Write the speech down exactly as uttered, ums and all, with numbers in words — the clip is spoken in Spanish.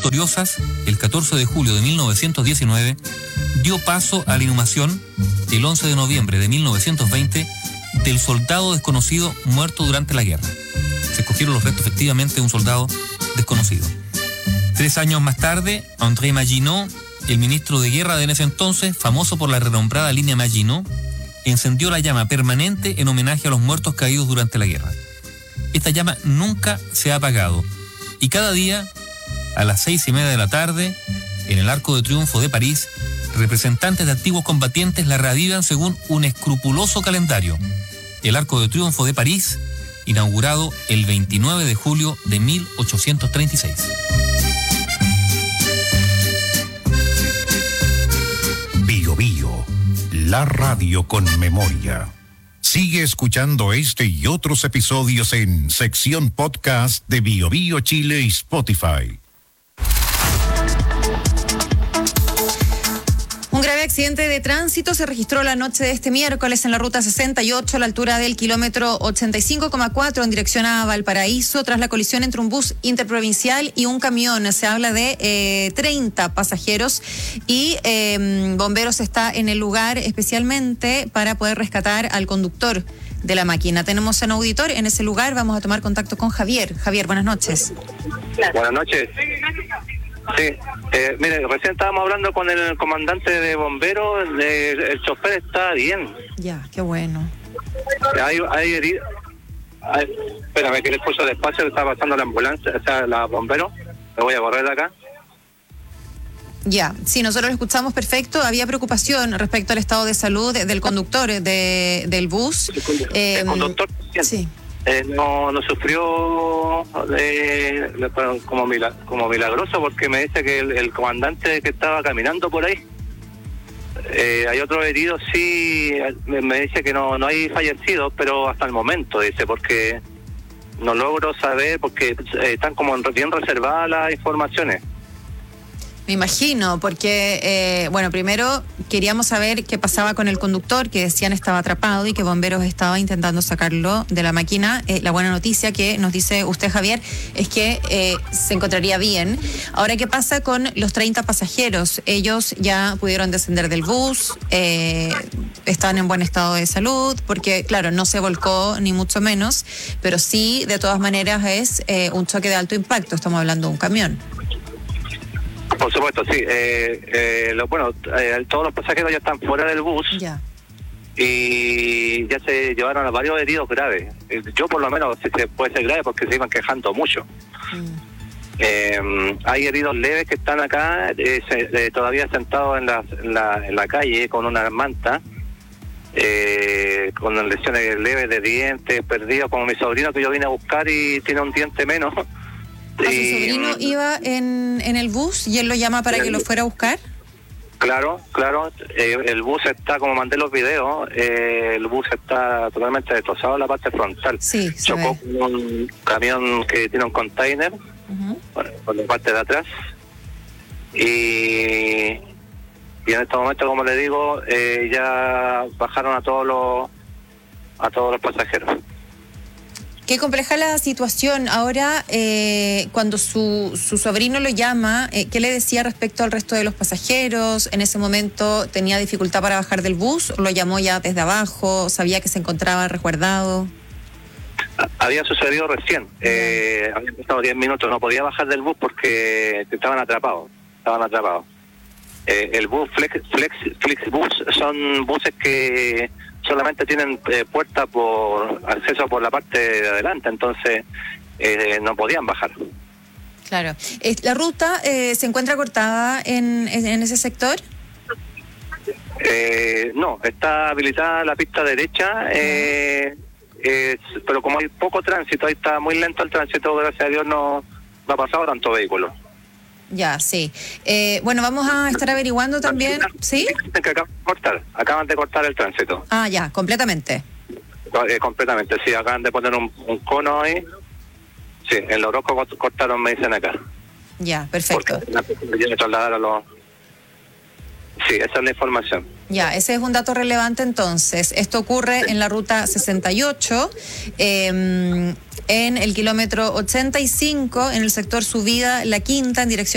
victoriosas, el catorce de julio de mil novecientos diecinueve, dio paso a la inhumación, el once de noviembre de mil novecientos veinte, del soldado desconocido muerto durante la guerra. Se escogieron los restos efectivamente de un soldado desconocido. Tres años más tarde, André Maginot, el ministro de guerra de en ese entonces, famoso por la renombrada línea Maginot, encendió la llama permanente en homenaje a los muertos caídos durante la guerra. Esta llama nunca se ha apagado y cada día, a las seis y media de la tarde, en el Arco de Triunfo de París, representantes de antiguos combatientes la reavivan según un escrupuloso calendario. El Arco de Triunfo de París, inaugurado el veintinueve de julio de mil ochocientos treinta y seis. Bio Bio, la radio con memoria. Sigue escuchando este y otros episodios en sección podcast de Bio Bio Chile y Spotify. Un grave accidente de tránsito se registró la noche de este miércoles en la ruta sesenta y ocho a la altura del kilómetro ochenta y cinco coma cuatro en dirección a Valparaíso tras la colisión entre un bus interprovincial y un camión. Se habla de eh, treinta pasajeros y eh, bomberos está en el lugar especialmente para poder rescatar al conductor de la máquina. Tenemos un auditor en ese lugar, vamos a tomar contacto con Javier. Javier, buenas noches. Buenas noches. Sí, eh, mire, recién estábamos hablando con el comandante de bomberos, eh, el chofer está bien. Ya, qué bueno. Hay, hay herido. Hay, espérame, que le puso despacio, que está pasando la ambulancia, o sea, la bombero. Me voy a correr de acá. Ya, sí, nosotros lo escuchamos perfecto. Había preocupación respecto al estado de salud del conductor de, del bus. El conductor, eh, el conductor sí. Eh, no, no sufrió eh, como, mila, como milagroso, porque me dice que el, el comandante que estaba caminando por ahí, eh, hay otros heridos, sí, me, me dice que no, no hay fallecidos, pero hasta el momento, dice, porque no logro saber, porque eh, están como bien reservadas las informaciones. Me imagino, porque, eh, bueno, primero queríamos saber qué pasaba con el conductor, que decían estaba atrapado y que bomberos estaba intentando sacarlo de la máquina. Eh, la buena noticia que nos dice usted, Javier, es que eh, se encontraría bien. Ahora, ¿qué pasa con los treinta pasajeros? Ellos ya pudieron descender del bus, eh, están en buen estado de salud, porque, claro, no se volcó ni mucho menos, pero sí, de todas maneras, es eh, un choque de alto impacto. Estamos hablando de un camión. Por supuesto, sí. Eh, eh, lo, bueno, eh, todos los pasajeros ya están fuera del bus. Ya. Y ya se llevaron a varios heridos graves. Eh, yo por lo menos se, se puede ser grave porque se iban quejando mucho. Mm. Eh, hay heridos leves que están acá, eh, se, eh, todavía sentados en la, en, la, en la calle con una manta, eh, con lesiones leves de dientes, perdidos, como mi sobrino que yo vine a buscar y tiene un diente menos. ¿A su sobrino iba en, en el bus y él lo llama para que lo fuera a buscar? Claro, claro. Eh, el bus está, como mandé los videos, eh, el bus está totalmente destrozado en la parte frontal. Sí, chocó con un camión que tiene un container, uh-huh, por, por la parte de atrás. Y, y en este momento, como le digo, eh, ya bajaron a todos los a todos los pasajeros. Qué compleja la situación. Ahora, eh, cuando su, su sobrino lo llama, eh, ¿qué le decía respecto al resto de los pasajeros? ¿En ese momento tenía dificultad para bajar del bus? ¿Lo llamó ya desde abajo? ¿Sabía que se encontraba resguardado? Había sucedido recién. Eh, había pasado diez minutos. No podía bajar del bus porque estaban atrapados. Estaban atrapados. Eh, el bus Flex, Flex, Flixbus son buses que solamente tienen eh, puerta por acceso por la parte de adelante, entonces eh, no podían bajar. Claro. ¿La ruta eh, se encuentra cortada en, en ese sector? Eh, no, está habilitada la pista derecha, eh, eh, pero como hay poco tránsito, ahí está muy lento el tránsito, gracias a Dios no, no ha pasado tanto vehículo. Ya, sí. Eh, bueno, vamos a estar averiguando también, ¿sí? Que acaban de cortar, acaban de cortar el tránsito. Ah, ya, completamente. Eh, completamente, sí, acaban de poner un, un cono ahí. Sí, en los Orozco cortaron, me dicen acá. Ya, perfecto. Porque ya trasladaron los... Sí, esa es la información. Ya, ese es un dato relevante entonces. Esto ocurre en la ruta sesenta y ocho, eh, en el kilómetro ochenta y cinco, en el sector subida La Quinta, en dirección